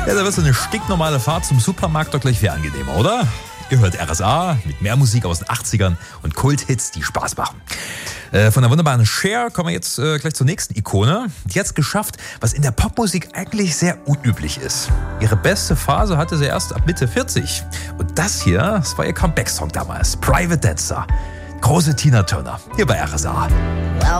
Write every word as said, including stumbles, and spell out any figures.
Ja, da wird so eine stinknormale Fahrt zum Supermarkt doch gleich viel angenehmer, oder? Ihr hört R S A mit mehr Musik aus den achtzigern und Kulthits, die Spaß machen. Äh, von der wunderbaren Cher kommen wir jetzt äh, gleich zur nächsten Ikone. Die hat es geschafft, was in der Popmusik eigentlich sehr unüblich ist. Ihre beste Phase hatte sie erst ab Mitte vierzig. Und das hier, das war ihr Comeback-Song damals. Private Dancer. Große Tina Turner. Hier bei R S A.